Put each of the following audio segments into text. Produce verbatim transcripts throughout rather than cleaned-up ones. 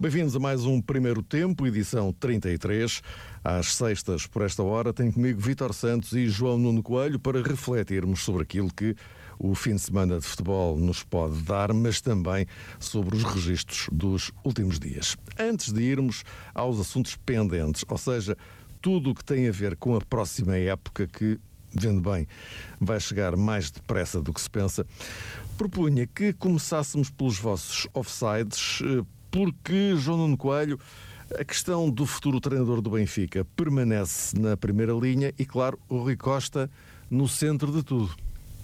Bem-vindos a mais um Primeiro Tempo, edição trinta e três. Às sextas, por esta hora, tenho comigo Vítor Santos e João Nuno Coelho para refletirmos sobre aquilo que o fim de semana de futebol nos pode dar, mas também sobre os registros dos últimos dias. Antes de irmos aos assuntos pendentes, ou seja, tudo o que tem a ver com a próxima época que, vendo bem, vai chegar mais depressa do que se pensa, propunha que começássemos pelos vossos offsides, porque, João Nuno Coelho, a questão do futuro treinador do Benfica permanece na primeira linha e, claro, o Rui Costa no centro de tudo.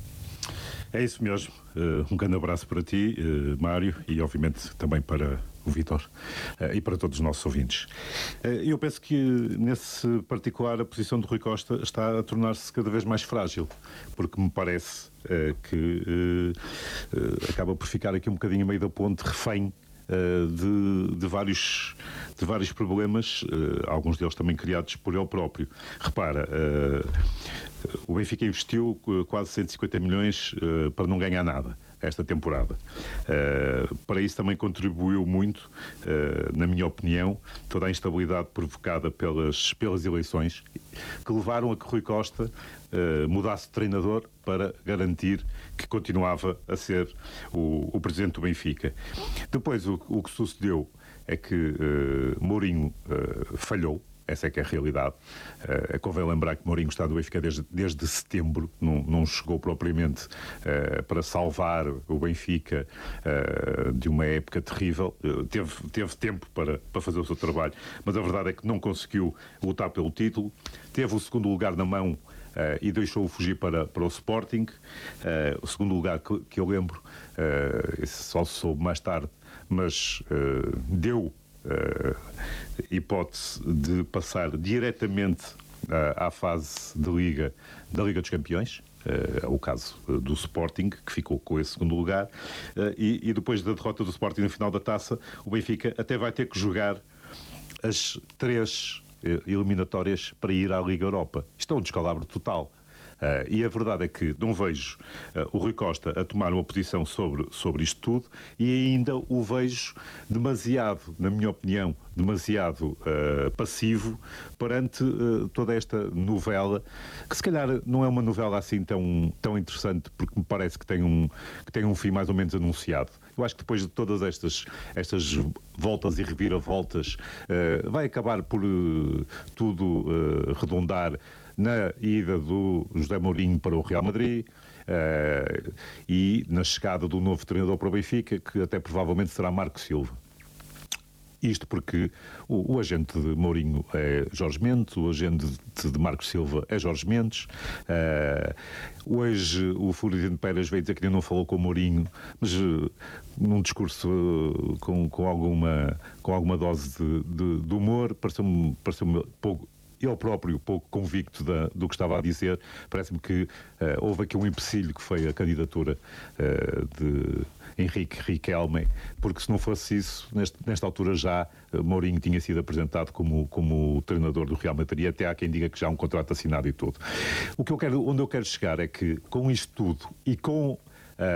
É isso mesmo. Um grande abraço para ti, Mário, e obviamente também para o Vítor e para todos os nossos ouvintes. Eu penso que, nesse particular, a posição do Rui Costa está a tornar-se cada vez mais frágil, porque me parece que acaba por ficar aqui um bocadinho a meio da ponte, refém De, de, vários, de vários problemas, uh, alguns deles também criados por ele próprio. Repara, uh, o Benfica investiu quase cento e cinquenta milhões uh, para não ganhar nada esta temporada. Uh, para isso também contribuiu muito, uh, na minha opinião, toda a instabilidade provocada pelas, pelas eleições, que levaram a que Rui Costa uh, mudasse de treinador para garantir que continuava a ser o, o presidente do Benfica. Depois, o, o que sucedeu é que uh, Mourinho uh, falhou. Essa é que é a realidade. Uh, convém lembrar que Mourinho está do Benfica desde, desde setembro, não, não chegou propriamente uh, para salvar o Benfica uh, de uma época terrível. Uh, teve, teve tempo para, para fazer o seu trabalho, mas a verdade é que não conseguiu lutar pelo título. Teve o segundo lugar na mão uh, e deixou-o fugir para, para o Sporting. Uh, o segundo lugar que, que eu lembro, uh, só se soube mais tarde, mas uh, deu Uh, hipótese de passar diretamente uh, à fase de Liga da Liga dos Campeões, uh, é o caso uh, do Sporting, que ficou com esse segundo lugar, uh, e, e depois da derrota do Sporting no final da taça, o Benfica até vai ter que jogar as três uh, eliminatórias para ir à Liga Europa. Isto é um descalabro total. Uh, e a verdade é que não vejo uh, o Rui Costa a tomar uma posição sobre, sobre isto tudo, e ainda o vejo demasiado, na minha opinião, demasiado uh, passivo perante uh, toda esta novela, que se calhar não é uma novela assim tão, tão interessante, porque me parece que tem, um, que tem um fim mais ou menos anunciado. Eu acho que depois de todas estas, estas voltas e reviravoltas, uh, vai acabar por uh, tudo uh, redundar na ida do José Mourinho para o Real Madrid uh, e na chegada do novo treinador para o Benfica, que até provavelmente será Marco Silva. Isto porque o, o agente de Mourinho é Jorge Mendes, o agente de, de Marco Silva é Jorge Mendes. Uh, hoje o Florentino Pérez veio dizer que ainda não falou com o Mourinho, mas uh, num discurso uh, com, com, alguma, com alguma dose de, de, de humor, pareceu-me, pareceu-me pouco... ele próprio pouco convicto da, do que estava a dizer. Parece-me que uh, houve aqui um empecilho, que foi a candidatura uh, de Henrique Riquelme, porque se não fosse isso, neste, nesta altura já uh, Mourinho tinha sido apresentado como, como treinador do Real Madrid, até há quem diga que já há um contrato assinado e tudo. O que eu quero, onde eu quero chegar é que, com isto tudo e com uh,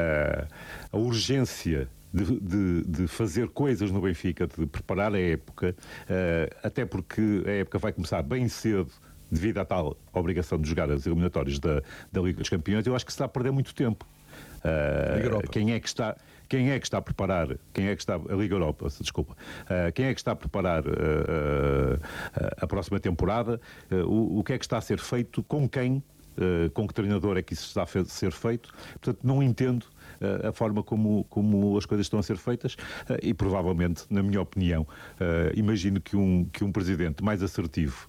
a urgência De, de, de fazer coisas no Benfica, de preparar a época, uh, até porque a época vai começar bem cedo devido à tal obrigação de jogar as eliminatórias da, da Liga dos Campeões. Eu acho que se está a perder muito tempo. Uh, quem é que está quem é que está a preparar quem é que está a Liga Europa, desculpa, uh, quem é que está a preparar uh, uh, a próxima temporada, uh, o, o que é que está a ser feito, com quem, uh, com que treinador é que isso está a fe- ser feito. Portanto, não entendo a forma como, como as coisas estão a ser feitas e, provavelmente, na minha opinião, imagino que um, que um presidente mais assertivo,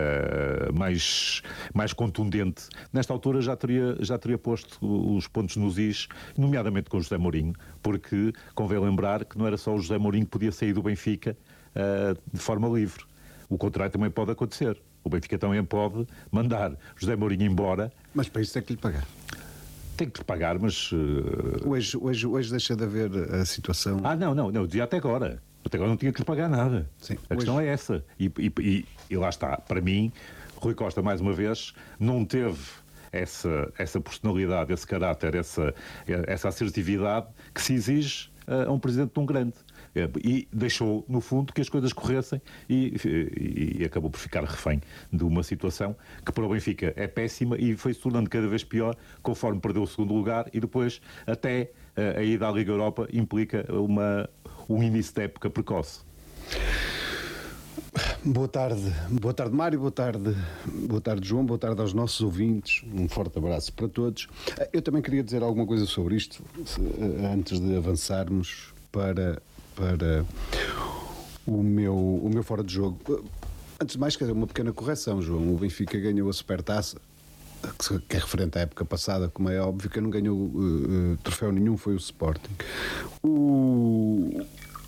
mais, mais contundente, nesta altura já teria, já teria posto os pontos nos is, nomeadamente com o José Mourinho, porque convém lembrar que não era só o José Mourinho que podia sair do Benfica de forma livre. O contrário também pode acontecer. O Benfica também pode mandar José Mourinho embora. Mas para isso tem que lhe pagar. Tem que lhe pagar, mas... Uh... Hoje, hoje, hoje deixa de haver a situação... Ah, não, não, não, dizia até agora. Até agora não tinha que lhe pagar nada. Sim, a hoje... questão é essa. E, e, e, e lá está. Para mim, Rui Costa, mais uma vez, não teve essa, essa personalidade, esse caráter, essa, essa assertividade que se exige a um presidente tão grande. E deixou, no fundo, que as coisas corressem e, e, e acabou por ficar refém de uma situação que para o Benfica é péssima e foi se tornando cada vez pior conforme perdeu o segundo lugar e depois até a, a ida à Liga Europa implica uma, um início de época precoce. Boa tarde, boa tarde Mário, boa tarde, boa tarde João, boa tarde aos nossos ouvintes, um forte abraço para todos. Eu também queria dizer alguma coisa sobre isto, antes de avançarmos para, para o, meu, o meu fora de jogo. Antes de mais, quer dizer, uma pequena correção, João, o Benfica ganhou a Supertaça, que é referente à época passada, como é óbvio, que não ganhou uh, uh, troféu nenhum, foi o Sporting. O...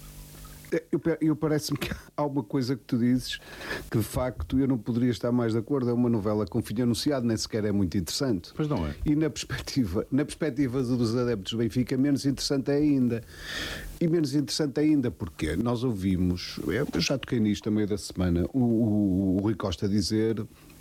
Eu, eu parece-me que há uma coisa que tu dizes que de facto eu não poderia estar mais de acordo. É uma novela com fim anunciado, nem sequer é muito interessante. Pois não é. E na perspectiva, na perspectiva dos adeptos do Benfica, menos interessante é ainda. E menos interessante ainda porque nós ouvimos, eu já toquei nisto a meio da semana, o, o, o Rui Costa dizer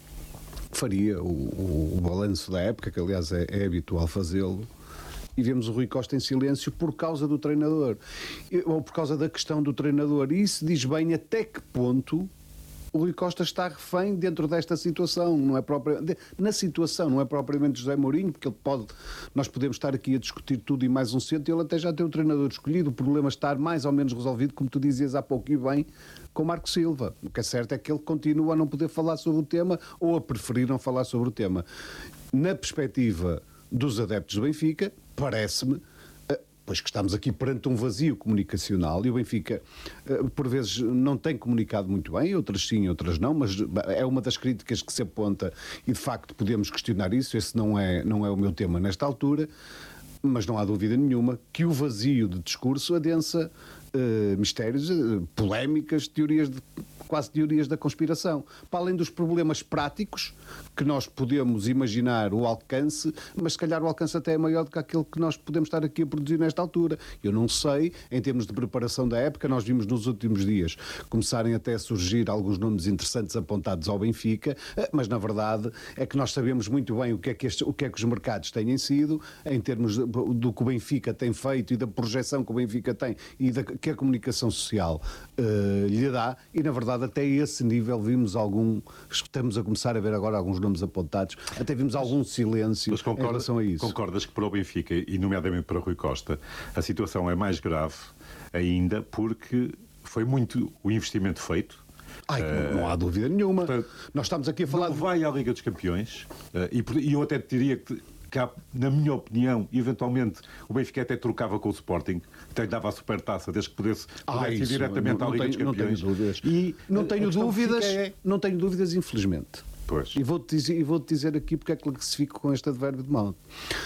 que faria o, o, o balanço da época, que aliás é, é habitual fazê-lo. E vemos o Rui Costa em silêncio por causa do treinador, ou por causa da questão do treinador. E isso diz bem até que ponto o Rui Costa está refém dentro desta situação. Não é própria, na situação, não é propriamente José Mourinho, porque ele pode, nós podemos estar aqui a discutir tudo e mais um cento, e ele até já tem o treinador escolhido. O problema está mais ou menos resolvido, como tu dizias há pouco e bem, com Marco Silva. O que é certo é que ele continua a não poder falar sobre o tema, ou a preferir não falar sobre o tema. Na perspectiva dos adeptos do Benfica, parece-me, pois que estamos aqui perante um vazio comunicacional, e o Benfica por vezes não tem comunicado muito bem, outras sim, outras não, mas é uma das críticas que se aponta e de facto podemos questionar isso. Esse não é, não é o meu tema nesta altura, mas não há dúvida nenhuma que o vazio de discurso adensa uh, mistérios, uh, polémicas, teorias de, quase teorias da conspiração. Para além dos problemas práticos, que nós podemos imaginar o alcance, mas se calhar o alcance até é maior do que aquele que nós podemos estar aqui a produzir nesta altura. Eu não sei, em termos de preparação da época, nós vimos nos últimos dias começarem até a surgir alguns nomes interessantes apontados ao Benfica, mas na verdade é que nós sabemos muito bem o que é que, estes, o que, é que os mercados têm sido, em termos de, do que o Benfica tem feito e da projeção que o Benfica tem e da, que a comunicação social uh, lhe dá, e na verdade até esse nível vimos algum, estamos a começar a ver agora alguns nomes apontados, até vimos algum silêncio em relação a isso. Concordas que para o Benfica, e nomeadamente para Rui Costa, a situação é mais grave ainda porque foi muito o investimento feito. Ai, uh, não, não há dúvida nenhuma. Portanto, nós estamos aqui a falar... Não vai à Liga dos Campeões, uh, e, e eu até te diria que... que há, na minha opinião, eventualmente o Benfica até trocava com o Sporting, até lhe dava a supertaça, desde que pudesse, pudesse ah, ir diretamente não, à Liga tenho, dos Campeões. Não tenho dúvidas. E não tenho dúvidas, é... não tenho dúvidas, infelizmente. Pois. E vou-te dizer, e vou-te dizer aqui porque é que classifico com este advérbio de mal.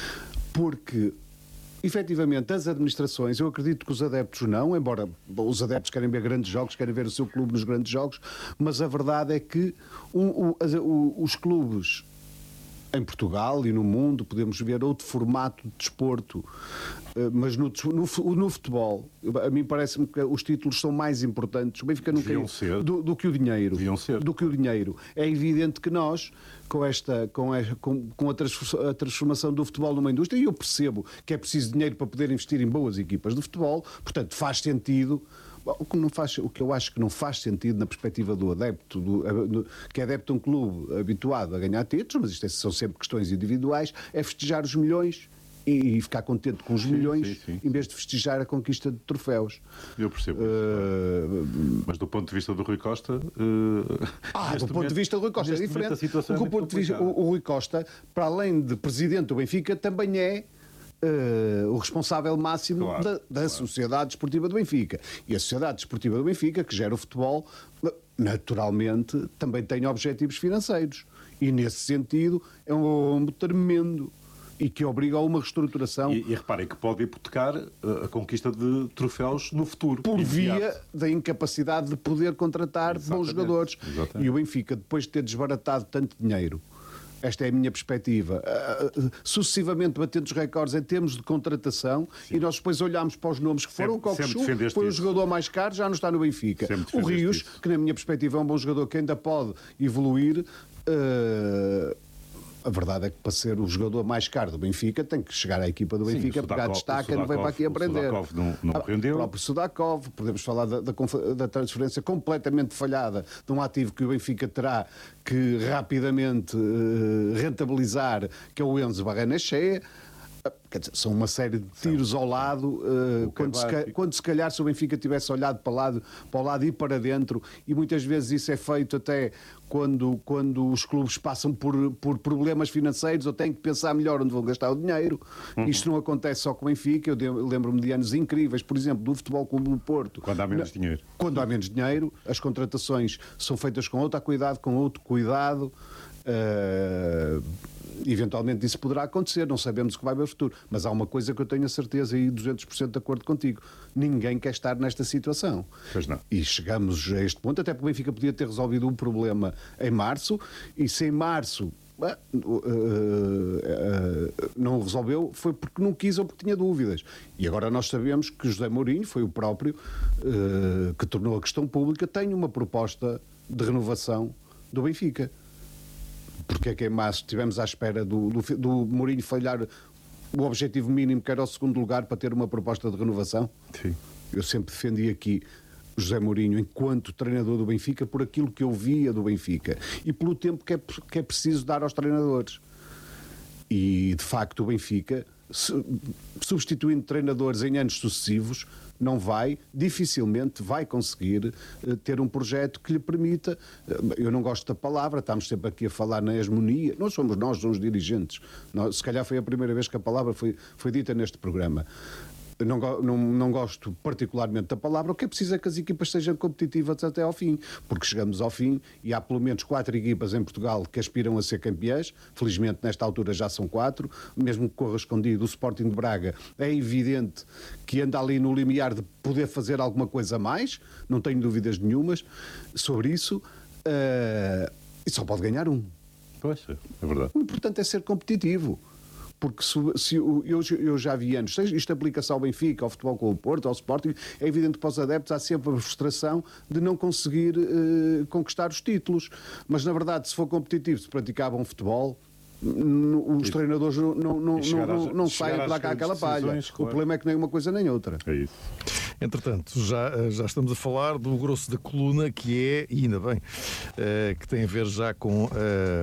Porque, efetivamente, as administrações, eu acredito que os adeptos não, embora os adeptos querem ver grandes jogos, querem ver o seu clube nos grandes jogos, mas a verdade é que o, o, o, os clubes em Portugal e no mundo, podemos ver outro formato de desporto, mas no, no, no futebol, a mim parece-me que os títulos são mais importantes, o Benfica não quer, do, do que o dinheiro. Deviam ser. Do que o dinheiro. É evidente que nós, com, esta, com, a, com, com a transformação do futebol numa indústria, e eu percebo que é preciso dinheiro para poder investir em boas equipas de futebol, portanto faz sentido. O que, não faz, o que eu acho que não faz sentido na perspectiva do adepto, do, do, que é adepto de um clube habituado a ganhar títulos, mas isto são sempre questões individuais, é festejar os milhões e, e ficar contente com os sim, milhões, sim, sim, em vez de festejar a conquista de troféus. Eu percebo. Uh, mas do ponto de vista do Rui Costa... Uh, ah, do ponto momento, de vista do Rui Costa é diferente. Porque é o, ponto de vista, o, o Rui Costa, para além de presidente do Benfica, também é Uh, o responsável máximo claro, da, da claro. Sociedade Desportiva do Benfica. E a Sociedade Desportiva do Benfica, que gera o futebol, naturalmente também tem objetivos financeiros. E nesse sentido é um rombo tremendo e que obriga a uma reestruturação. E, e reparem que pode hipotecar a conquista de troféus no futuro. Por imediato. Via da incapacidade de poder contratar exatamente, bons jogadores. Exatamente. E o Benfica, depois de ter desbaratado tanto dinheiro, esta é a minha perspectiva, uh, sucessivamente batendo os recordes em termos de contratação, sim, e nós depois olhamos para os nomes que foram, o Cocosu foi o jogador mais caro, já não está no Benfica. O Rios, isso. Que na minha perspectiva é um bom jogador que ainda pode evoluir, uh, A verdade é que para ser o jogador mais caro do Benfica tem que chegar à equipa do Benfica, Sim, pegar destaque e não vem para aqui aprender. O Sudakov não, não ah, rendeu. O próprio Sudakov, podemos falar da, da, da transferência completamente falhada de um ativo que o Benfica terá que rapidamente uh, rentabilizar, que é o Enzo Barrenechea. Quer dizer, são uma série de tiros ao lado, uh, quando, se, quando se calhar se o Benfica tivesse olhado para o lado, para o lado e para dentro, e muitas vezes isso é feito até quando, quando os clubes passam por, por problemas financeiros ou têm que pensar melhor onde vão gastar o dinheiro. Uhum. Isto não acontece só com o Benfica, eu lembro-me de anos incríveis, por exemplo, do Futebol Clube do Porto. Quando há menos na, dinheiro. Quando há menos dinheiro, as contratações são feitas com outro cuidado, com outro cuidado. Uh, eventualmente isso poderá acontecer, não sabemos o que vai para o futuro, mas há uma coisa que eu tenho a certeza e duzentos por cento de acordo contigo: ninguém quer estar nesta situação. Pois não. E chegamos a este ponto, até porque o Benfica podia ter resolvido um problema em março, e se em março Uh, uh, uh, não resolveu, foi porque não quis ou porque tinha dúvidas. E agora nós sabemos que José Mourinho foi o próprio uh, que tornou a questão pública, tem uma proposta de renovação do Benfica. Porque é que em março estivemos à espera do, do, do Mourinho falhar o objetivo mínimo, que era o segundo lugar, para ter uma proposta de renovação? Sim. Eu sempre defendi aqui José Mourinho enquanto treinador do Benfica por aquilo que eu via do Benfica e pelo tempo que é, que é preciso dar aos treinadores. E de facto o Benfica, substituindo treinadores em anos sucessivos, não vai, dificilmente vai conseguir uh, ter um projeto que lhe permita, uh, eu não gosto da palavra, estamos sempre aqui a falar na hegemonia, não somos nós, somos dirigentes. Nós, se calhar foi a primeira vez que a palavra foi, foi dita neste programa. Não, não, não gosto particularmente da palavra. O que é preciso é que as equipas sejam competitivas até ao fim, porque chegamos ao fim e há pelo menos quatro equipas em Portugal que aspiram a ser campeãs. Felizmente nesta altura já são quatro, mesmo que corra escondido o Sporting de Braga, é evidente que anda ali no limiar de poder fazer alguma coisa a mais, não tenho dúvidas nenhumas sobre isso, uh, e só pode ganhar um. Pois, é verdade. O importante é ser competitivo. Porque se, se, eu, eu já vi anos, seja isto aplica-se ao Benfica, ao Futebol Clube do Porto, ao Sporting, é evidente que para os adeptos há sempre a frustração de não conseguir uh, conquistar os títulos. Mas, na verdade, se for competitivo, se praticava um futebol, os treinadores não, não, não, não, não saem para cá aquela palha. Claro. O problema é que nem uma coisa nem outra. É isso. Entretanto, já, já estamos a falar do grosso da coluna, que é, e ainda bem, uh, que tem a ver já com, uh,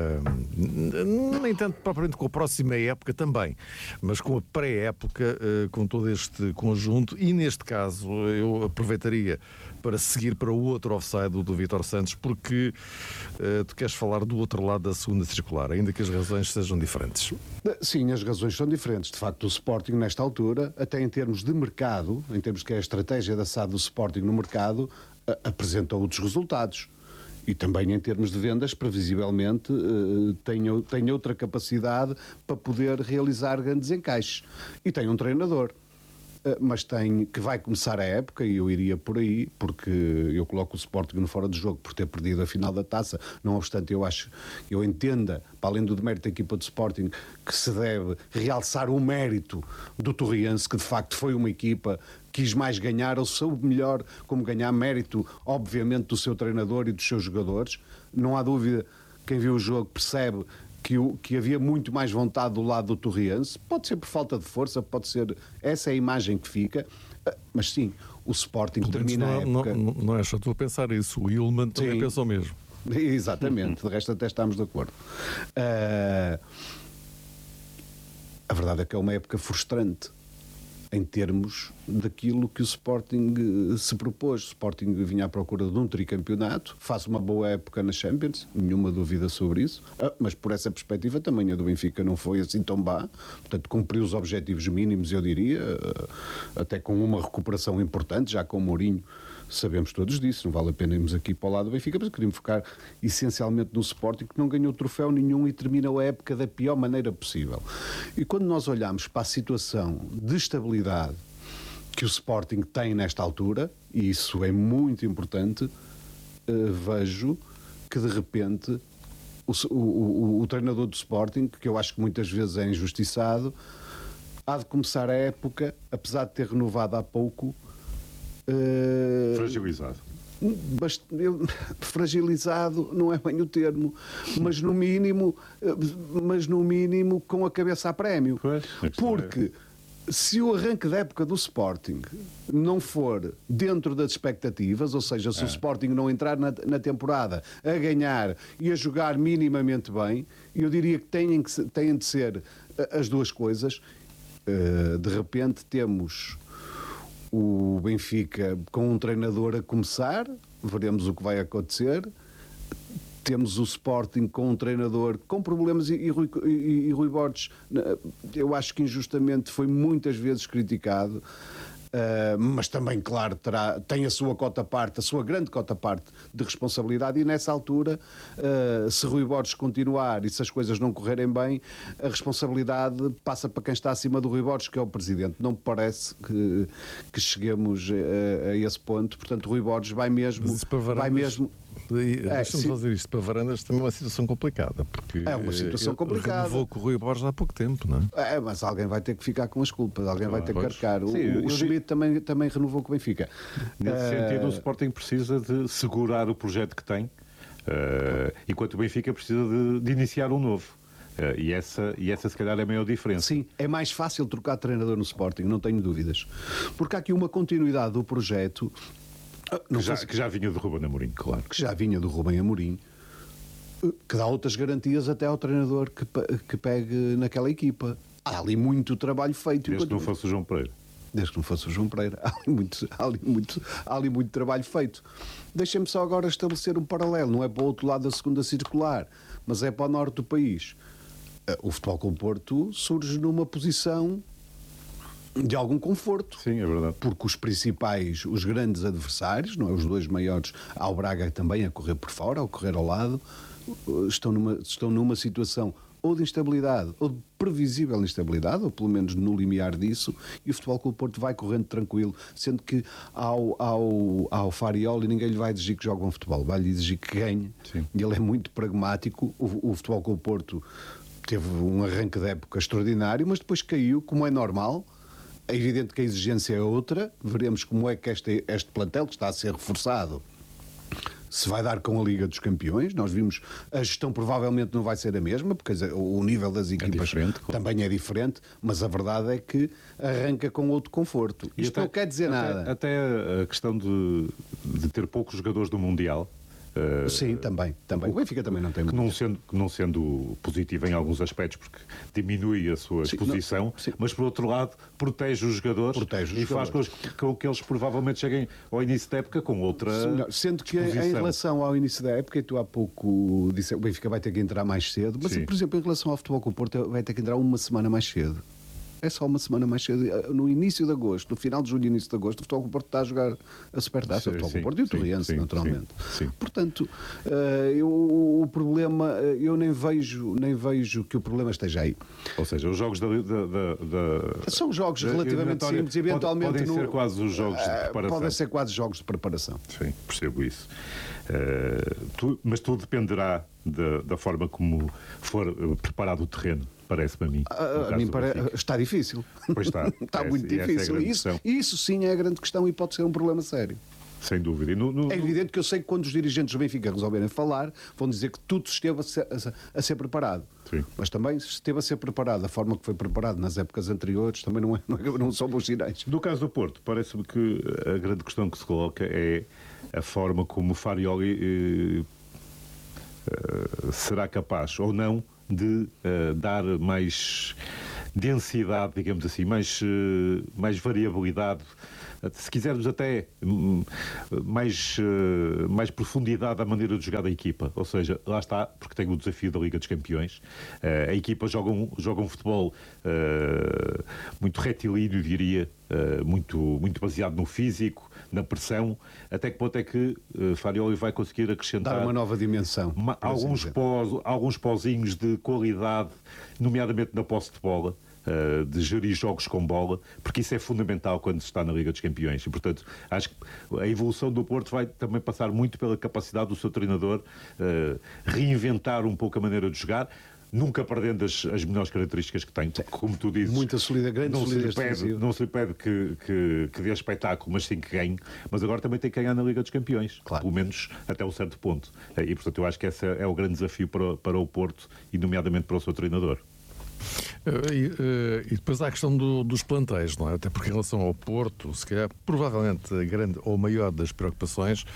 nem tanto propriamente com a próxima época também, mas com a pré-época, uh, com todo este conjunto, e neste caso eu aproveitaria para seguir para o outro offside do, do Vítor Santos, porque uh, tu queres falar do outro lado da segunda circular, ainda que as razões sejam diferentes. Sim, as razões são diferentes. De facto, o Sporting, nesta altura, até em termos de mercado, em termos que é a estratégia da S A D do Sporting no mercado, apresenta outros resultados. E também em termos de vendas, previsivelmente, tem, tem outra capacidade para poder realizar grandes encaixes. E tem um treinador. Mas tem, que vai começar a época, e eu iria por aí, porque eu coloco o Sporting no fora de jogo por ter perdido a final da taça. Não obstante, eu acho, eu entenda, para além do demérito da equipa do Sporting, que se deve realçar o mérito do Torriense, que de facto foi uma equipa que quis mais ganhar, ou soube melhor como ganhar, mérito, obviamente, do seu treinador e dos seus jogadores. Não há dúvida, quem viu o jogo percebe Que, o, que havia muito mais vontade do lado do Torriense. Pode ser por falta de força, pode ser... Essa é a imagem que fica. Mas sim, o Sporting termina não, a época... Não, não é só tu a pensar isso. O Hillman também pensa o mesmo. Exatamente. De resto até estamos de acordo. Uh, a verdade é que é uma época frustrante em termos daquilo que o Sporting se propôs. O Sporting vinha à procura de um tricampeonato, faz uma boa época na Champions, nenhuma dúvida sobre isso, ah, mas por essa perspectiva também a do Benfica não foi assim tão má, portanto cumpriu os objetivos mínimos, eu diria, até com uma recuperação importante, já com o Mourinho, sabemos todos disso, não vale a pena irmos aqui para o lado do Benfica, mas queríamos focar essencialmente no Sporting, que não ganhou troféu nenhum e terminou a época da pior maneira possível. E quando nós olhamos para a situação de estabilidade que o Sporting tem nesta altura, e isso é muito importante, uh, vejo que de repente o, o, o, o treinador do Sporting, que eu acho que muitas vezes é injustiçado, há de começar a época, apesar de ter renovado há pouco, Uh, fragilizado. Eu, fragilizado não é bem o termo, mas no mínimo, mas no mínimo com a cabeça a prémio. Pois, porque se o arranque da época do Sporting não for dentro das expectativas, ou seja, se é. o Sporting não entrar na, na temporada a ganhar e a jogar minimamente bem, eu diria que têm, que têm de ser as duas coisas. De repente temos o Benfica com um treinador a começar, veremos o que vai acontecer. Temos o Sporting com um treinador com problemas e, e, Rui, e, e Rui Borges, eu acho que injustamente foi muitas vezes criticado, uh, mas também, claro, terá, tem a sua cota-parte, a sua grande cota-parte de responsabilidade, e nessa altura, uh, se Rui Borges continuar e se as coisas não correrem bem, a responsabilidade passa para quem está acima do Rui Borges, que é o Presidente. Não me parece que, que cheguemos a, a esse ponto. Portanto, Rui Borges vai mesmo... Vai mesmo É, Deixa-me só dizer isto, para Varandas também é uma situação complicada, porque é uma situação complicada. Renovou com o Rui Borges há pouco tempo, não é? É, mas alguém vai ter que ficar com as culpas, alguém vai ter que carregar. O, Sim, o Schmidt também, também renovou com o Benfica. Nesse uh... sentido, o Sporting precisa de segurar o projeto que tem, uh, enquanto o Benfica precisa de, de iniciar um novo. Uh, e, essa, e essa, se calhar, é a maior diferença. Sim, é mais fácil trocar de treinador no Sporting, não tenho dúvidas. Porque há aqui uma continuidade do projeto. Que já, que já vinha do Rubem Amorim, claro. Que já vinha do Rubem Amorim, que dá outras garantias até ao treinador que, que pegue naquela equipa. Há ali muito trabalho feito. Desde que não fosse o João Pereira. Desde que não fosse o João Pereira. Há ali muito, há ali muito, há ali muito trabalho feito. Deixem-me só agora estabelecer um paralelo. Não é para o outro lado da segunda circular, mas é para o norte do país. O Futebol Clube Porto surge numa posição de algum conforto. Sim, é verdade. Porque os principais, os grandes adversários, não é, os dois maiores, ao Braga também a correr por fora, ao correr ao lado, estão numa, estão numa situação ou de instabilidade, ou de previsível instabilidade, ou pelo menos no limiar disso, e o Futebol Clube Porto vai correndo tranquilo, sendo que ao, ao, ao Farioli ninguém lhe vai exigir que jogue bom futebol, vai lhe exigir que ganhe. Sim. E ele é muito pragmático. O, o Futebol Clube Porto teve um arranque de época extraordinário, mas depois caiu, como é normal. É evidente que a exigência é outra. Veremos como é que este, este plantel, que está a ser reforçado, se vai dar com a Liga dos Campeões. Nós vimos, a gestão provavelmente não vai ser a mesma, porque o nível das equipas é também é diferente, mas a verdade é que arranca com outro conforto. Isto até, não quer dizer até, nada. Até a questão de, de ter poucos jogadores do Mundial. Uh, Sim, também, também. O Benfica também não tem que não sendo, que não sendo positivo em alguns aspectos, porque diminui a sua sim, exposição, não, mas por outro lado protege os jogadores protege os e jogadores. faz com que eles provavelmente cheguem ao início da época com outra sim, sendo que exposição. Em relação ao início da época, e tu há pouco disse o Benfica vai ter que entrar mais cedo, mas sim. por exemplo, em relação ao Futebol Clube Porto vai ter que entrar uma semana mais cedo. É só uma semana mais cedo. No início de agosto, no final de julho e início de agosto, o Futebol Clube Porto está a jogar a Supertaça, o Futebol Clube Porto e o Torriense, naturalmente. Sim, sim. Portanto, uh, eu, o problema, eu nem vejo, nem vejo que o problema esteja aí. Ou seja, os jogos da... da, da, da São jogos da, relativamente simples, eventualmente... Podem no, ser quase os jogos de preparação. Podem ser quase jogos de preparação. Sim, percebo isso. Uh, tu, mas tudo dependerá da, da forma como for preparado o terreno. Parece-me a mim. A, a mim pare... Está difícil. Pois está. Está é, muito difícil. É isso, isso sim é a grande questão e pode ser um problema sério. Sem dúvida. E no, no, é evidente que eu sei que quando os dirigentes do Benfica resolverem falar, vão dizer que tudo esteve a ser, a, a ser preparado. Sim. Mas também se esteve a ser preparado da forma que foi preparado nas épocas anteriores, também não, é, não, é, não são bons sinais. No caso do Porto, parece-me que a grande questão que se coloca é a forma como o Farioli eh, eh, será capaz ou não de uh, dar mais densidade, digamos assim, mais, uh, mais variabilidade, se quisermos até um, mais, uh, mais profundidade à maneira de jogar da equipa. Ou seja, lá está, porque tem o desafio da Liga dos Campeões. Uh, a equipa joga um, joga um futebol uh, muito retilíneo, diria, uh, muito, muito baseado no físico, na pressão. Até que ponto é que uh, Farioli vai conseguir acrescentar... Dar uma nova dimensão. Uma, alguns, pós, alguns pozinhos de qualidade, nomeadamente na posse de bola, uh, de gerir jogos com bola, porque isso é fundamental quando se está na Liga dos Campeões. E, portanto, acho que a evolução do Porto vai também passar muito pela capacidade do seu treinador uh, reinventar um pouco a maneira de jogar, nunca perdendo as, as melhores características que tem, porque, como tu dizes, muita solidez, grande não, se lhe solidez pede, não se lhe pede que, que, que dê espetáculo, mas sim que ganhe, mas agora também tem que ganhar na Liga dos Campeões, claro. Pelo menos até um certo ponto. E, portanto, eu acho que esse é o grande desafio para, para o Porto e, nomeadamente, para o seu treinador. E, e depois há a questão do, dos plantéis, não é? Até porque em relação ao Porto, se calhar, provavelmente a grande ou maior das preocupações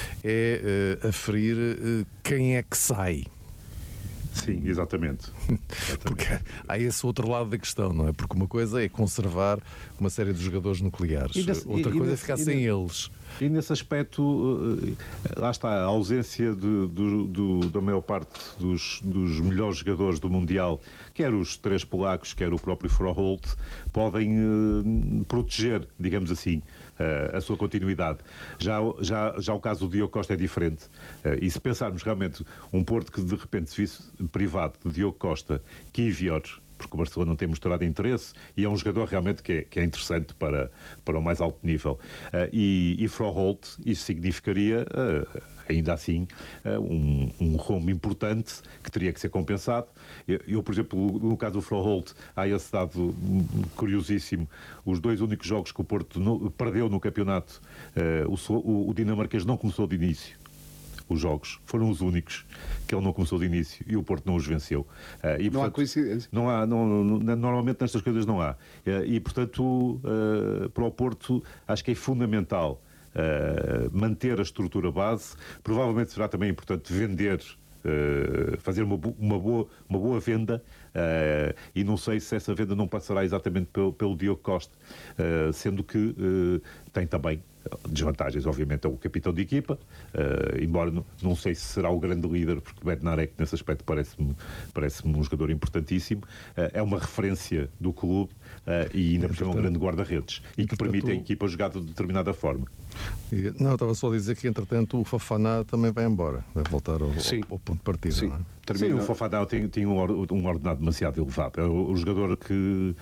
é uh, aferir uh, quem é que sai. Sim, exatamente. exatamente. Porque há esse outro lado da questão, não é? Porque uma coisa é conservar uma série de jogadores nucleares, nesse, outra e, coisa e é ficar nesse, sem e eles. E nesse aspecto, lá está, a ausência de, do, do, da maior parte dos, dos melhores jogadores do Mundial, quer os três polacos, quer o próprio Froholt, podem uh, proteger, digamos assim, uh, a sua continuidade. Já, já, já o caso do Diogo Costa é diferente. Uh, e se pensarmos realmente um Porto que de repente se visse privado de Diogo Costa, Kivior, porque o Barcelona não tem mostrado interesse e é um jogador realmente que é, que é interessante para, para o mais alto nível. Uh, e, e Froholt, isso significaria, uh, ainda assim, uh, um, um rombo importante que teria que ser compensado. Eu, eu, por exemplo, no caso do Froholt, há esse dado curiosíssimo. Os dois únicos jogos que o Porto no, perdeu no campeonato, uh, o, o dinamarquês não começou de início. Os jogos foram os únicos que ele não começou de início e o Porto não os venceu. Uh, e, não portanto, há coincidência. Não há, não, não, normalmente nestas coisas não há. Uh, e, portanto, uh, para o Porto, acho que é fundamental uh, manter a estrutura base. Provavelmente será também importante vender, uh, fazer uma, uma, boa, uma boa venda. Uh, e não sei se essa venda não passará exatamente pelo, pelo Diogo Costa, uh, sendo que uh, tem também desvantagens, obviamente, é o capitão de equipa, uh, embora não, não sei se será o grande líder, porque Bednarek nesse aspecto parece-me parece-me um jogador importantíssimo, uh, é uma referência do clube uh, e ainda por cima é um grande guarda-redes e que permite a equipa jogar de determinada forma. Não, estava só a dizer que entretanto o Fofana também vai embora, vai voltar ao, ao, ao ponto de partida. Sim. Não é? Sim, o Fofana tem, tem um, um ordenado demasiado elevado. É o, o jogador que,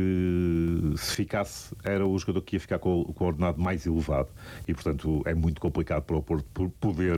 que, se ficasse, era o jogador que ia ficar com, com o ordenado mais elevado. E, portanto, é muito complicado para o Porto poder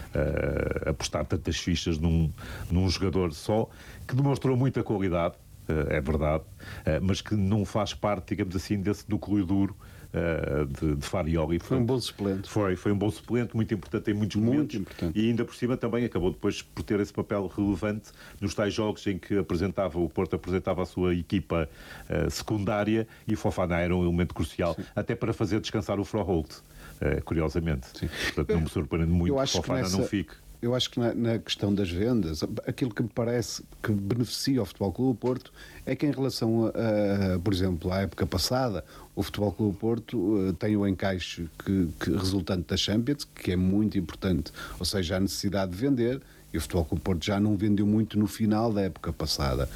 uh, apostar tantas fichas num, num jogador só, que demonstrou muita qualidade, uh, é verdade, uh, mas que não faz parte, digamos assim, desse núcleo duro Uh, de, de Farioli. Foi um bom suplente. Foi, foi um bom suplente, muito importante em muitos muito momentos. Importante. E ainda por cima também acabou depois por ter esse papel relevante nos tais jogos em que apresentava, o Porto apresentava a sua equipa uh, secundária e o Fofana era um elemento crucial, Sim. até para fazer descansar o Froholt, uh, curiosamente. Sim. Portanto, não me surpreende muito que o Fofana nessa... não fique. Eu acho que na, na questão das vendas, aquilo que me parece que beneficia o Futebol Clube do Porto é que em relação, a, a, por exemplo, à época passada, o Futebol Clube do Porto uh, tem o encaixe que, que, resultante da Champions, que é muito importante, ou seja, a necessidade de vender, e o Futebol Clube do Porto já não vendeu muito no final da época passada.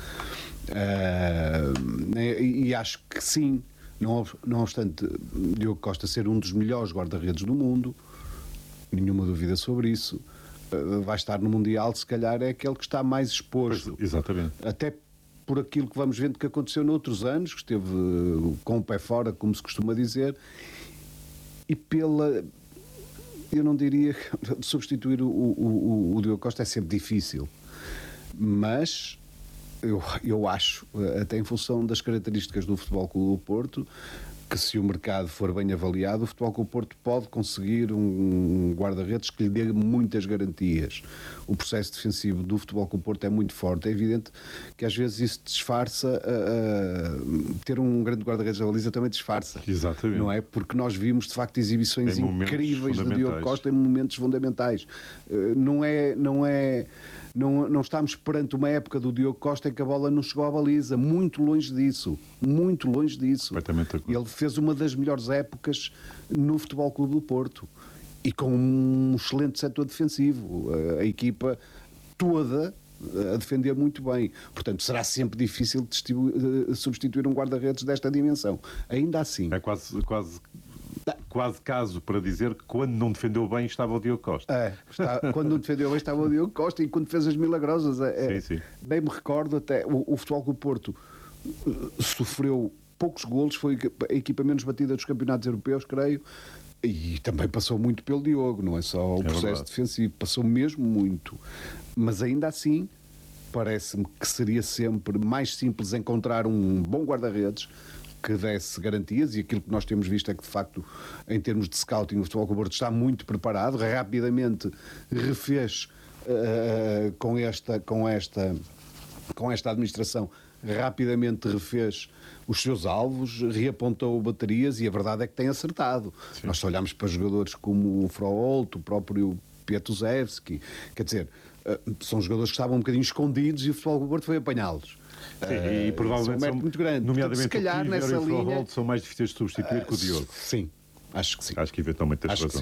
Uh, e, e acho que sim, não, não obstante Diogo Costa ser um dos melhores guarda-redes do mundo, nenhuma dúvida sobre isso, vai estar no Mundial, se calhar é aquele que está mais exposto. Pois, exatamente. Até por aquilo que vamos vendo que aconteceu noutros anos, que esteve com o pé fora, como se costuma dizer, e pela... Eu não diria que substituir o, o, o, o Diogo Costa é sempre difícil, mas eu, eu acho, até em função das características do Futebol Clube do Porto, que se o mercado for bem avaliado, o Futebol Clube do Porto pode conseguir um guarda-redes que lhe dê muitas garantias. O processo defensivo do Futebol Clube do Porto é muito forte. É evidente que às vezes isso disfarça, uh, uh, ter um grande guarda-redes da baliza também disfarça. Exatamente. Não é? Porque nós vimos de facto exibições incríveis do Diogo Costa em momentos fundamentais. Uh, não é... Não é Não, não estamos perante uma época do Diogo Costa em que a bola não chegou à baliza. Muito longe disso. Muito longe disso. Ele fez uma das melhores épocas no Futebol Clube do Porto. E com um excelente setor defensivo. A, a equipa toda a defender muito bem. Portanto, será sempre difícil de substituir um guarda-redes desta dimensão. Ainda assim... É quase... quase... Quase caso para dizer que quando não defendeu bem estava o Diogo Costa. É, está, quando não defendeu bem estava o Diogo Costa e quando fez as milagrosas. É, sim, sim. Bem me recordo até, o, o Futebol Clube do Porto sofreu poucos golos, foi a equipa menos batida dos campeonatos europeus, creio, e também passou muito pelo Diogo, não é só o é processo verdade. defensivo, passou mesmo muito. Mas ainda assim, parece-me que seria sempre mais simples encontrar um bom guarda-redes que desse garantias, e aquilo que nós temos visto é que, de facto, em termos de scouting, o Futebol Clube do Porto está muito preparado, rapidamente refez uh, com, esta, com, esta, com esta administração, rapidamente refez os seus alvos, reapontou baterias, e a verdade é que tem acertado. Sim. Nós só olhamos para jogadores como o Froholt, o próprio Pietuzewski, quer dizer, uh, são jogadores que estavam um bocadinho escondidos e o Futebol Clube do Porto foi apanhá-los. Sim, uh, e provavelmente são, muito grande. Nomeadamente Portanto, se calhar, o nessa e o linha são mais difíceis de substituir uh, que o Diogo. Sim, acho que sim. Acho que eventualmente tens razão.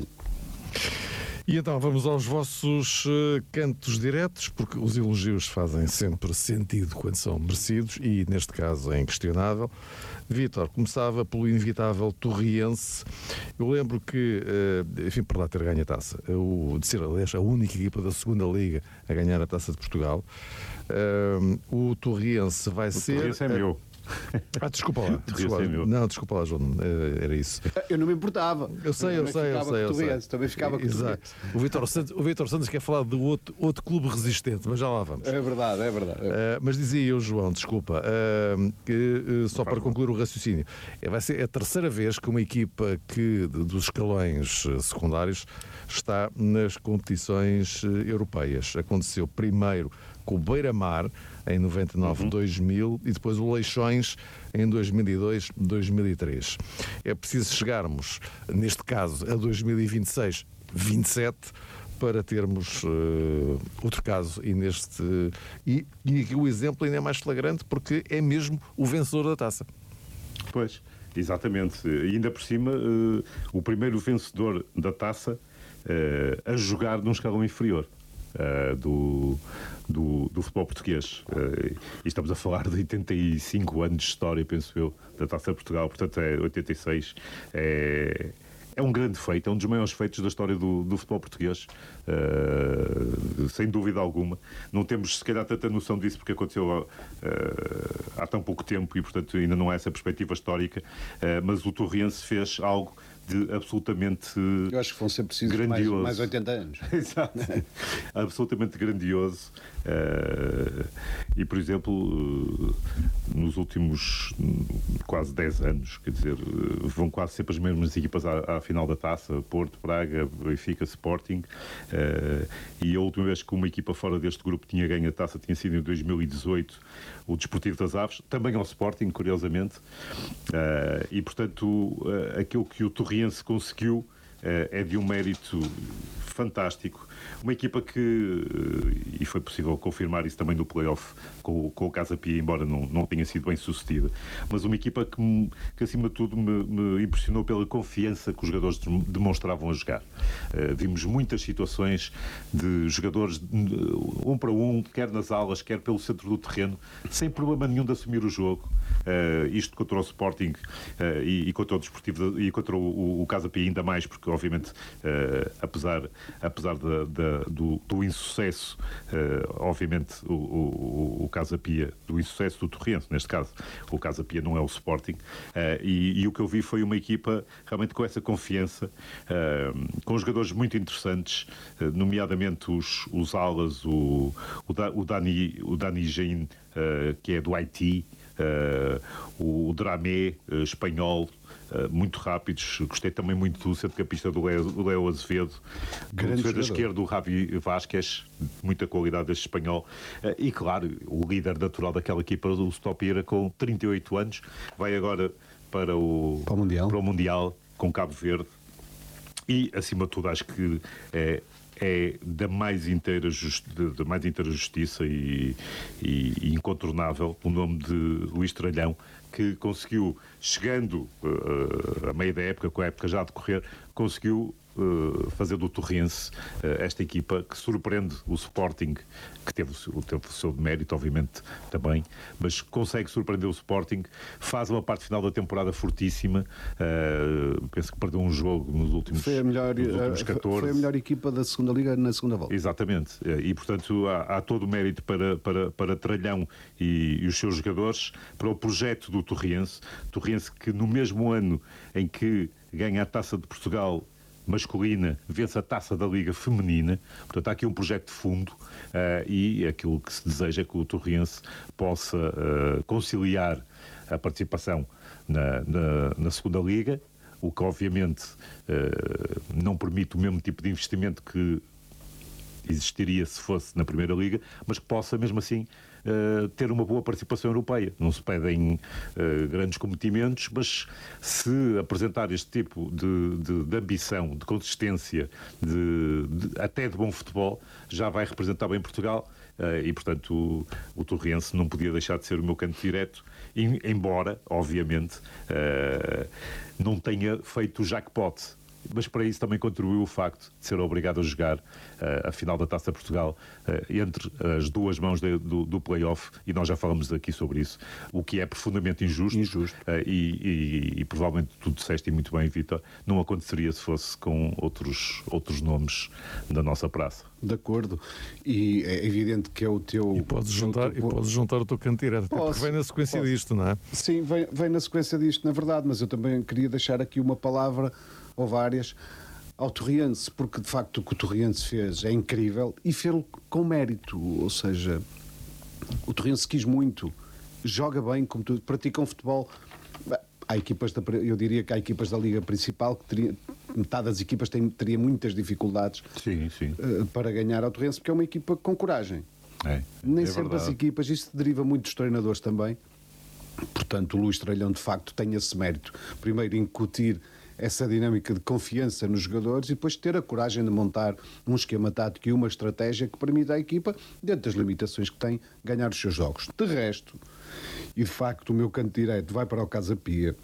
E então vamos aos vossos uh, cantos diretos, porque os elogios fazem sempre sentido quando são merecidos, e neste caso é inquestionável. Vítor, começava pelo inevitável Torriense. Eu lembro que, uh, enfim, por lá ter ganho a taça, o, de ser, aliás, a única equipa da segunda Liga a ganhar a Taça de Portugal, uh, o Torriense vai o ser... O Torriense é meu. Ah, desculpa lá. Desculpa lá. Não, desculpa lá, João. Era isso. Eu não me importava. Eu sei, eu, eu sei, eu sei. Eu sei. Também ficava com Exato. O Vítor Santos, o Vítor Santos quer falar de outro, outro clube resistente, mas já lá vamos. É verdade, é verdade. Uh, mas dizia eu, João, desculpa, uh, que, uh, só para concluir o raciocínio, vai ser a terceira vez que uma equipa que, de, dos escalões secundários está nas competições europeias. Aconteceu primeiro com o Beira-Mar em noventa e nove, uhum. dois mil, e depois o Leixões em dois mil e dois, dois mil e três. É preciso chegarmos, neste caso, a dois mil e vinte e seis, vinte e sete, para termos uh, outro caso. E, neste, uh, e, e aqui o exemplo ainda é mais flagrante, porque é mesmo o vencedor da taça. Pois, exatamente. E ainda por cima, uh, o primeiro vencedor da taça uh, a jogar num escalão inferior. Uh, do, do, do futebol português. Uh, e estamos a falar de oitenta e cinco anos de história, penso eu, da Taça de Portugal, portanto é oitenta e seis. É, é um grande feito, é um dos maiores feitos da história do, do futebol português, uh, sem dúvida alguma. Não temos, se calhar, tanta noção disso porque aconteceu uh, há tão pouco tempo e, portanto, ainda não há essa perspectiva histórica, uh, mas o Torriense fez algo de absolutamente grandioso. Eu acho que vão ser precisos mais, mais oitenta anos. Exato. Absolutamente grandioso. Uh, e, por exemplo, uh, nos últimos quase dez anos, quer dizer, uh, vão quase sempre as mesmas equipas à, à final da taça: Porto, Braga, Benfica, Sporting. Uh, e a última vez que uma equipa fora deste grupo tinha ganho a taça tinha sido em dois mil e dezoito, o Desportivo das Aves, também ao Sporting, curiosamente. Uh, e, portanto, uh, aquilo que o Torriense conseguiu uh, é de um mérito fantástico. Uma equipa que, uh, e foi possível confirmar isso também no play-off com, com o Casa Pia, embora não, não tenha sido bem sucedida, mas uma equipa que, que acima de tudo, me, me impressionou pela confiança que os jogadores demonstravam a jogar. Uh, vimos muitas situações de jogadores um para um, quer nas alas, quer pelo centro do terreno, sem problema nenhum de assumir o jogo. Uh, isto contra o Sporting uh, e, e contra o Desportivo e contra o, o Casa Pia ainda mais, porque obviamente uh, apesar, apesar da, da, do, do insucesso, uh, obviamente o, o, o Casa Pia, do insucesso do Torriense, neste caso o Casa Pia não é o Sporting, uh, e, e o que eu vi foi uma equipa realmente com essa confiança, uh, com jogadores muito interessantes, uh, nomeadamente os, os alas, o, o, da, o Dani, o Dani Jain, uh, que é do Haiti, Uh, o Dramé, uh, espanhol, uh, muito rápidos. Gostei também muito do centrocampista do Leo, Leo Azevedo, do defesa esquerdo, o Javi Vázquez, muita qualidade deste espanhol, uh, e claro, o líder natural daquela equipa, o Stopira, com trinta e oito anos, vai agora para o, para o Mundial, para o Mundial com Cabo Verde, e acima de tudo acho que é é da mais inteira, justi- da mais inteira justiça e, e, e incontornável o nome de Luís Tralhão, que conseguiu, chegando uh, a meio da época, com a época já a decorrer, conseguiu uh, fazer do Torriense uh, esta equipa que surpreende o Sporting, que teve o, seu, teve o seu mérito, obviamente, também, mas consegue surpreender o Sporting, faz uma parte final da temporada fortíssima, uh, penso que perdeu um jogo nos últimos, foi a melhor, nos últimos catorze. Foi a melhor equipa da segunda Liga na segunda volta. Exatamente, e portanto há, há todo o mérito para, para, para Tralhão e, e os seus jogadores, para o projeto do Torriense, Torriense que no mesmo ano em que ganha a Taça de Portugal masculina vence a Taça da Liga Feminina. Portanto, há aqui um projeto de fundo uh, e aquilo que se deseja é que o Torriense possa uh, conciliar a participação na, na, na segunda Liga, o que obviamente uh, não permite o mesmo tipo de investimento que existiria se fosse na Primeira Liga, mas que possa mesmo assim uh, ter uma boa participação europeia. Não se pedem uh, grandes cometimentos, mas se apresentar este tipo de, de, de ambição, de consistência, de, de, até de bom futebol, já vai representar bem Portugal. Uh, e, portanto, o, o Torriense não podia deixar de ser o meu canto direto, em, embora, obviamente, uh, não tenha feito o jackpot. Mas para isso também contribuiu o facto de ser obrigado a jogar uh, a final da Taça de Portugal uh, entre as duas mãos de, do, do play-off, e nós já falamos aqui sobre isso, o que é profundamente injusto, injusto. Uh, e, e, e provavelmente tu disseste muito bem, Vítor, não aconteceria se fosse com outros, outros nomes da nossa praça. De acordo. E é evidente que é o teu... E podes juntar, teu... e podes juntar o teu canto direto, até porque vem na sequência posso. disto, não é? Sim, vem, vem na sequência disto, na verdade, mas eu também queria deixar aqui uma palavra, ou várias, ao Torriense, porque de facto o que o Torriense fez é incrível e fez-lo com mérito, ou seja, o Torriense quis muito, joga bem, como tu, pratica um futebol. Há equipas da, eu diria que há equipas da Liga Principal que teria, metade das equipas tem, teria muitas dificuldades sim, sim. Uh, para ganhar ao Torriense, porque é uma equipa com coragem. É, Nem é sempre verdade. as equipas, isso deriva muito dos treinadores também. Portanto, o Luís Trelhão de facto tem esse mérito. Primeiro, incutir essa dinâmica de confiança nos jogadores e depois ter a coragem de montar um esquema tático e uma estratégia que permita à equipa, dentro das limitações que tem, ganhar os seus jogos. De resto, e de facto o meu canto direito vai para o Casa Pia.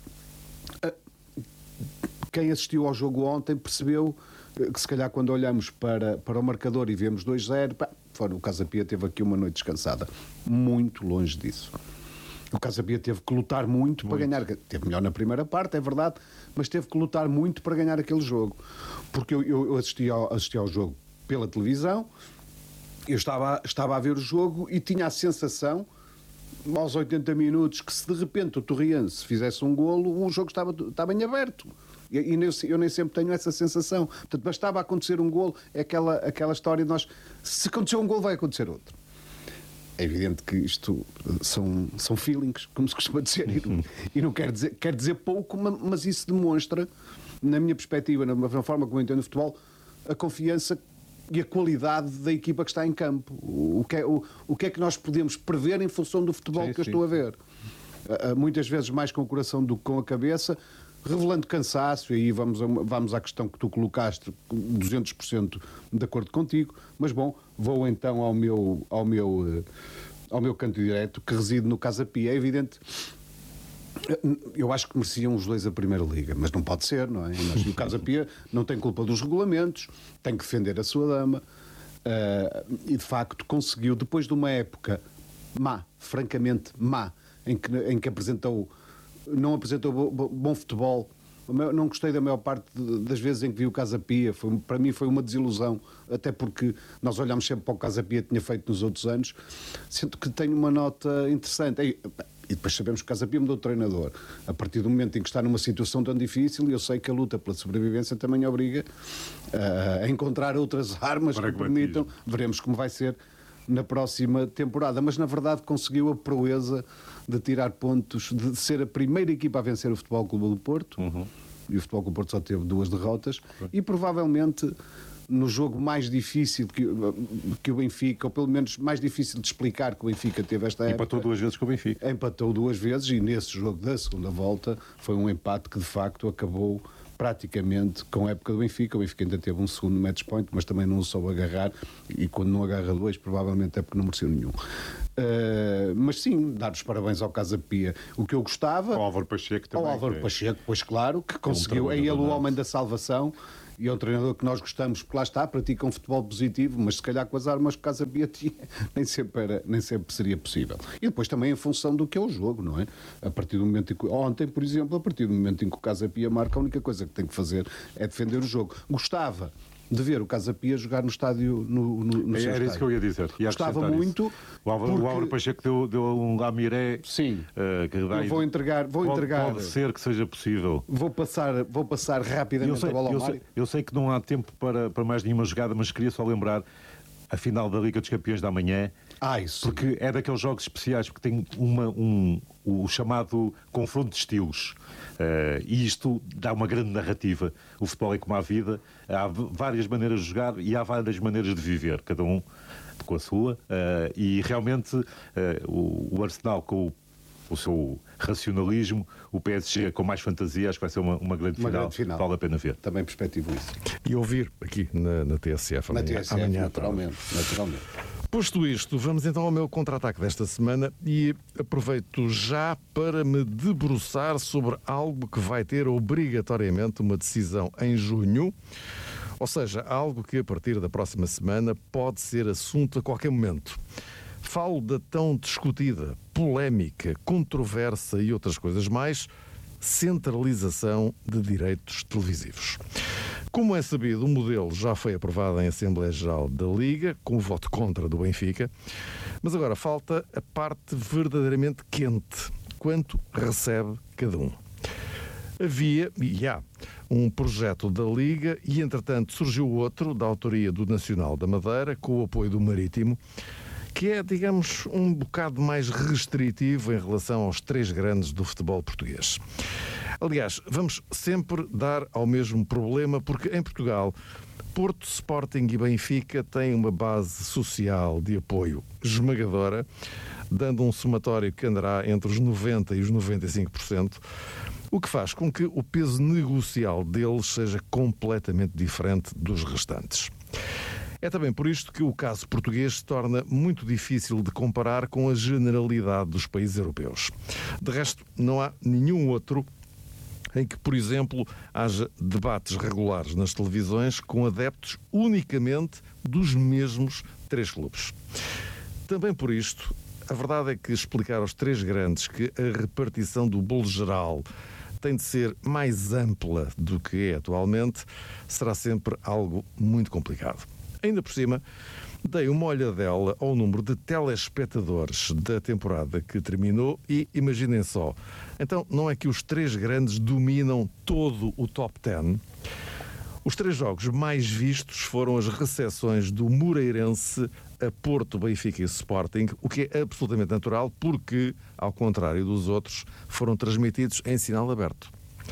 Quem assistiu ao jogo ontem percebeu que se calhar quando olhamos para, para o marcador e vemos dois zero, pá, fora, o Casa Pia teve aqui uma noite descansada. Muito longe disso. O Casa Pia teve que lutar muito, muito para ganhar. Teve melhor na primeira parte, é verdade, mas teve que lutar muito para ganhar aquele jogo. Porque eu, eu assisti, ao, assisti ao jogo pela televisão, eu estava, estava a ver o jogo e tinha a sensação, aos oitenta minutos, que se de repente o Torriense fizesse um golo, o jogo estava, estava em aberto. E, e eu, eu nem sempre tenho essa sensação. Portanto, bastava acontecer um golo, é aquela, aquela história de nós, se acontecer um golo, vai acontecer outro. É evidente que isto são, são feelings, como se costuma dizer, e não, e não quer, dizer, quer dizer pouco, mas isso demonstra, na minha perspectiva, na forma como eu entendo o futebol, a confiança e a qualidade da equipa que está em campo. O que é, o, o que, é que nós podemos prever em função do futebol sim, que eu sim. estou a ver. Muitas vezes mais com o coração do que com a cabeça, revelando cansaço, e aí vamos, a, vamos à questão que tu colocaste, duzentos por cento de acordo contigo, mas bom, vou então ao meu, ao meu, ao meu canto direto, que reside no Casa Pia. É evidente, eu acho que mereciam os dois a Primeira Liga, mas não pode ser, não é? Mas o Casa Pia não tem culpa dos regulamentos, tem que defender a sua dama, uh, e de facto conseguiu, depois de uma época má, francamente má, em que, em que apresentou não apresentou bo, bom futebol. Não gostei da maior parte das vezes em que vi o Casa Pia. Foi, para mim foi uma desilusão, até porque nós olhamos sempre para o Casa Pia que tinha feito nos outros anos. Sinto que tem uma nota interessante. E, e depois sabemos que o Casa Pia mudou de treinador. A partir do momento em que está numa situação tão difícil, eu sei que a luta pela sobrevivência também obriga uh, a encontrar outras armas que permitam. Veremos como vai ser na próxima temporada, mas na verdade conseguiu a proeza de tirar pontos, de ser a primeira equipa a vencer o Futebol Clube do Porto, uhum. e o Futebol Clube do Porto só teve duas derrotas, uhum. e provavelmente no jogo mais difícil que, que o Benfica, ou pelo menos mais difícil de explicar que o Benfica teve esta época. Empatou duas vezes com o Benfica. Empatou duas vezes, e nesse jogo da segunda volta foi um empate que de facto acabou praticamente com a época do Benfica. O Benfica ainda teve um segundo match point, mas também não o soube agarrar, e quando não agarra dois, provavelmente é porque não mereceu nenhum. Uh, mas sim, dar os parabéns ao Casa Pia. O que eu gostava... Ao Álvaro Pacheco também. Ao Álvaro é... Pacheco, pois claro, que conseguiu, é, um é ele o homem da salvação, e é um treinador que nós gostamos, porque lá está, pratica um futebol positivo, mas se calhar com as armas que o Casa Pia tinha, nem sempre, era, nem sempre seria possível. E depois também em função do que é o jogo, não é? A partir do momento em que... Ontem, por exemplo, a partir do momento em que o Casa Pia marca, a única coisa que tem que fazer é defender o jogo. Gostava de ver o Casa Pia jogar no estádio, no, no, no é, seu Era estádio. isso que eu ia dizer. Ia Gostava muito. Isso. O Álvaro, porque... o Álvaro Pacheco deu, deu um lamiré. Sim. Uh, que dá eu vou entregar. Vou pode, entregar. Pode ser que seja possível. Vou passar, vou passar rapidamente sei, a bola ao eu Mário. sei, eu sei que não há tempo para, para mais nenhuma jogada, mas queria só lembrar a final da Liga dos Campeões da manhã. Ah, isso. Porque é daqueles jogos especiais, porque tem uma, um, o chamado confronto de estilos. Uh, e isto dá uma grande narrativa. O futebol é como a vida, há várias maneiras de jogar e há várias maneiras de viver, cada um com a sua. Uh, e realmente uh, o, o Arsenal com o, o seu racionalismo, o P S G com mais fantasia, acho que vai ser uma, uma, grande, uma final. grande final. Vale a pena ver. Também perspectivo isso. E ouvir aqui na, na T S F amanhã. Na T S F, amanhã naturalmente, naturalmente. Posto isto, vamos então ao meu contra-ataque desta semana e aproveito já para me debruçar sobre algo que vai ter obrigatoriamente uma decisão em junho, ou seja, algo que a partir da próxima semana pode ser assunto a qualquer momento. Falo da tão discutida, polémica, controversa e outras coisas mais, centralização de direitos televisivos. Como é sabido, o modelo já foi aprovado em Assembleia Geral da Liga, com o voto contra do Benfica, mas agora falta a parte verdadeiramente quente, quanto recebe cada um. Havia, e há, um projeto da Liga e, entretanto, surgiu outro, da autoria do Nacional da Madeira, com o apoio do Marítimo, que é, digamos, um bocado mais restritivo em relação aos três grandes do futebol português. Aliás, vamos sempre dar ao mesmo problema, porque em Portugal, Porto, Sporting e Benfica têm uma base social de apoio esmagadora, dando um somatório que andará entre os noventa por cento e os noventa e cinco por cento, o que faz com que o peso negocial deles seja completamente diferente dos restantes. É também por isto que o caso português se torna muito difícil de comparar com a generalidade dos países europeus. De resto, não há nenhum outro em que, por exemplo, haja debates regulares nas televisões com adeptos unicamente dos mesmos três clubes. Também por isto, a verdade é que explicar aos três grandes que a repartição do bolo geral tem de ser mais ampla do que é atualmente será sempre algo muito complicado. Ainda por cima, dei uma olhadela ao número de telespectadores da temporada que terminou e imaginem só, então não é que os três grandes dominam todo o top dez? Os três jogos mais vistos foram as recepções do Moreirense a Porto, Benfica e Sporting, o que é absolutamente natural porque, ao contrário dos outros, foram transmitidos em sinal aberto.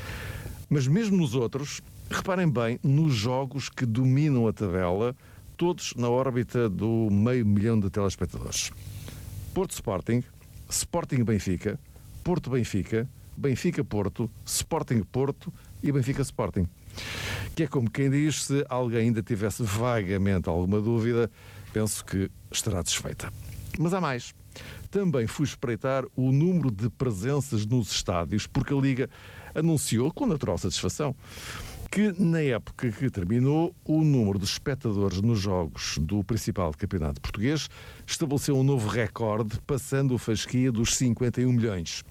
Mas mesmo nos outros, reparem bem nos jogos que dominam a tabela, todos na órbita do meio milhão de telespectadores. Porto Sporting, Sporting Benfica, Porto Benfica, Benfica Porto, Sporting Porto e Benfica Sporting. Que é como quem diz, se alguém ainda tivesse vagamente alguma dúvida, penso que estará desfeita. Mas há mais. Também fui espreitar o número de presenças nos estádios, porque a Liga anunciou, com natural satisfação, que na época que terminou, o número de espectadores nos jogos do principal campeonato português estabeleceu um novo recorde, passando a fasquia dos cinquenta e um milhões.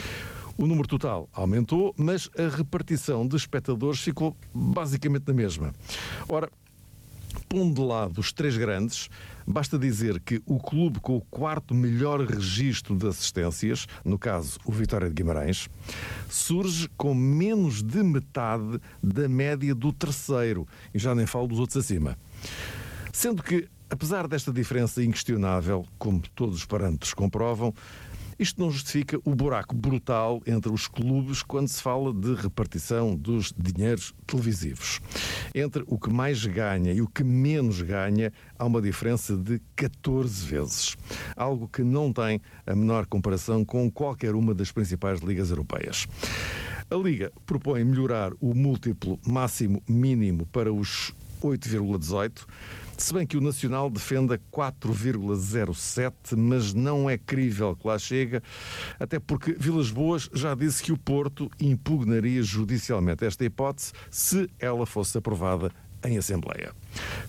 O número total aumentou, mas a repartição de espectadores ficou basicamente na mesma. Ora, pondo de lado os três grandes, basta dizer que o clube com o quarto melhor registro de assistências, no caso o Vitória de Guimarães, surge com menos de metade da média do terceiro, e já nem falo dos outros acima. Sendo que, apesar desta diferença inquestionável, como todos os parâmetros comprovam, isto não justifica o buraco brutal entre os clubes quando se fala de repartição dos dinheiros televisivos. Entre o que mais ganha e o que menos ganha, há uma diferença de catorze vezes. Algo que não tem a menor comparação com qualquer uma das principais ligas europeias. A Liga propõe melhorar o múltiplo máximo-mínimo para os oito vírgula dezoito, se bem que o Nacional defenda quatro vírgula zero sete, mas não é crível que lá chega, até porque Vilas Boas já disse que o Porto impugnaria judicialmente esta hipótese se ela fosse aprovada em Assembleia.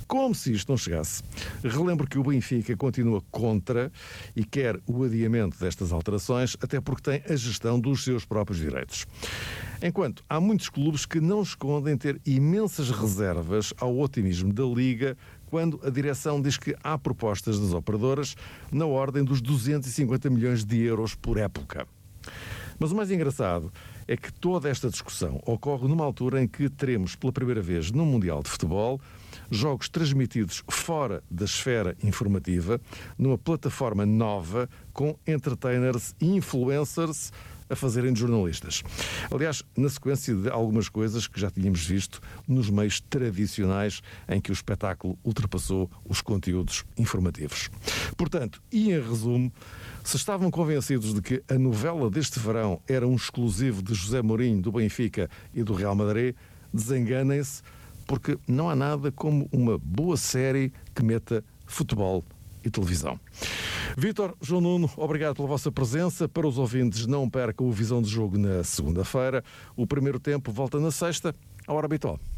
Como se isto não chegasse, relembro que o Benfica continua contra e quer o adiamento destas alterações, até porque tem a gestão dos seus próprios direitos. Enquanto há muitos clubes que não escondem ter imensas reservas ao otimismo da Liga quando a direção diz que há propostas das operadoras na ordem dos duzentos e cinquenta milhões de euros por época. Mas o mais engraçado é que toda esta discussão ocorre numa altura em que teremos pela primeira vez no Mundial de Futebol jogos transmitidos fora da esfera informativa, numa plataforma nova com entertainers e influencers a fazerem de jornalistas. Aliás, na sequência de algumas coisas que já tínhamos visto nos meios tradicionais em que o espetáculo ultrapassou os conteúdos informativos. Portanto, e em resumo, se estavam convencidos de que a novela deste verão era um exclusivo de José Mourinho, do Benfica e do Real Madrid, desenganem-se, porque não há nada como uma boa série que meta futebol e televisão. Vítor, João Nuno, obrigado pela vossa presença. Para os ouvintes, não percam o Visão de Jogo na segunda-feira. O primeiro tempo volta na sexta, à hora habitual.